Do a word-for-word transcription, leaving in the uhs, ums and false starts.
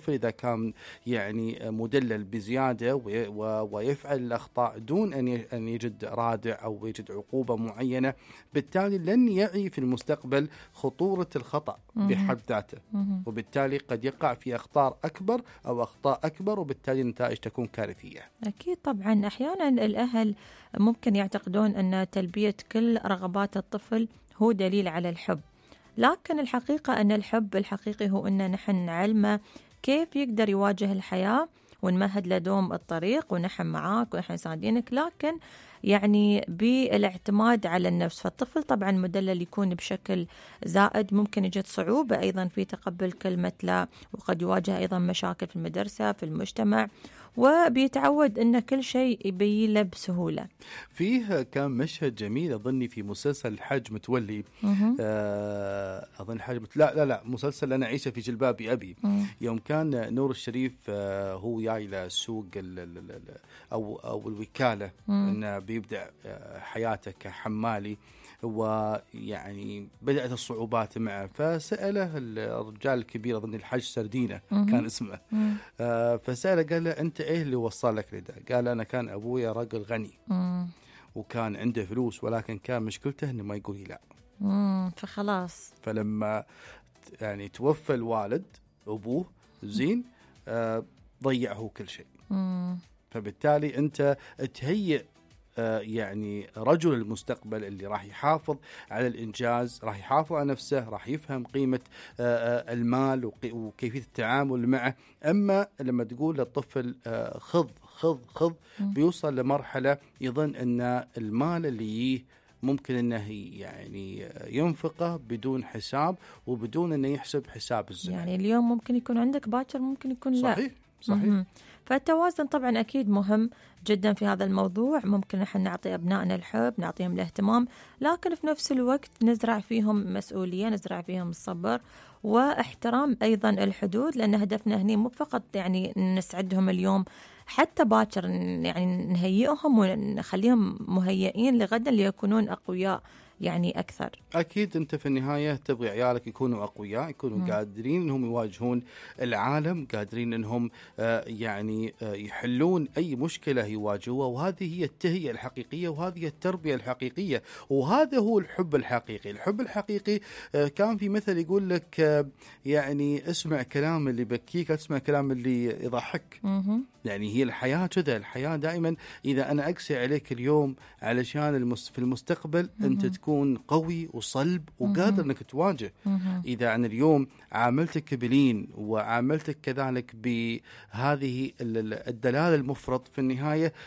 الطفل إذا كان يعني مدلل بزيادة ويفعل الأخطاء دون أن يجد رادع أو يجد عقوبة معينة، بالتالي لن يعي في المستقبل خطورة الخطأ بحد ذاته، وبالتالي قد يقع في أخطاء أكبر أو أخطاء أكبر، وبالتالي النتائج تكون كارثية. أكيد طبعا. أحيانا الأهل ممكن يعتقدون أن تلبية كل رغبات الطفل هو دليل على الحب، لكن الحقيقة أن الحب الحقيقي هو أن نحن نعلمه كيف يقدر يواجه الحياة ونمهد له دوم الطريق ونحن معاك ونحن ساندينك، لكن يعني بالاعتماد على النفس. فالطفل طبعا مدلل يكون بشكل زائد، ممكن يجد صعوبة أيضا في تقبل كلمة لا، وقد يواجه أيضا مشاكل في المدرسة في المجتمع، وبيتعود أن كل شيء يبين له بسهولة. فيه كان مشهد جميل أظني في مسلسل الحاج متولي، آه أظن الحاج مت... لا لا لا مسلسل أنا عيشة في جلباب أبي. مه. يوم كان نور الشريف آه هو جاي لسوق ال ال ال أو أو الوكالة، إنه بيبدأ آه حياته كحمالي، ويعني بدأت الصعوبات معه، فسأله الرجال الكبير أظن الحاج سردينة كان اسمه، آه فسأله قال له أنت إيه اللي وصلك لده؟ قال أنا كان أبويا رجل غني مم. وكان عنده فلوس، ولكن كان مشكلته إنه ما يقول لا. مم. فخلاص فلما يعني توفى الوالد أبوه زين آه ضيعه كل شيء. مم. فبالتالي أنت تهيئ يعني رجل المستقبل اللي راح يحافظ على الإنجاز، راح يحافظ على نفسه، راح يفهم قيمة المال وكيفية التعامل معه. أما لما تقول للطفل خذ خذ خذ بيوصل لمرحلة يظن أن المال اللي يه ممكن أنه يعني ينفقه بدون حساب وبدون أنه يحسب حساب الزمن. يعني اليوم ممكن يكون عندك باكر ممكن يكون لا. صحيح صحيح. فالتوازن طبعا أكيد مهم جدا في هذا الموضوع. ممكن نحن نعطي أبنائنا الحب، نعطيهم الاهتمام، لكن في نفس الوقت نزرع فيهم مسؤولية، نزرع فيهم الصبر واحترام أيضا الحدود، لأن هدفنا هنا مو فقط يعني نسعدهم اليوم، حتى باكر يعني نهيئهم ونخليهم مهيئين لغدا ليكونون أقوياء يعني أكثر. أكيد أنت في النهاية تبغي عيالك يكونوا أقوياء، يكونوا م. قادرين أنهم يواجهون العالم، قادرين أنهم آه يعني آه يحلون أي مشكلة يواجهوها، وهذه هي التهيئة الحقيقية، وهذه هي التربية الحقيقية، وهذا هو الحب الحقيقي. الحب الحقيقي آه كان في مثل يقول لك آه يعني اسمع كلام اللي بكيك، اسمع كلام اللي يضحك. م- يعني هي الحياة كذا، الحياة دائما إذا أنا أقسي عليك اليوم علشان المس في المستقبل م- أنت تكون قوي وصلب وقادر أنك تواجه. مم. إذا أنا اليوم عاملتك بلين وعاملتك كذلك بهذه الدلال المفرط، في النهاية